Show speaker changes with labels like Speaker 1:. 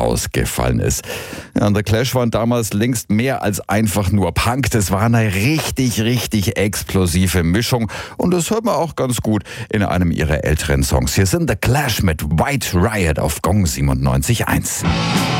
Speaker 1: ausgefallen ist. Ja, und The Clash waren damals längst mehr als einfach nur Punk. Das war eine richtig, richtig explosive Mischung. Und das hört man auch ganz gut in einem ihrer älteren Songs. Hier sind The Clash mit White Riot auf Gong 97.1.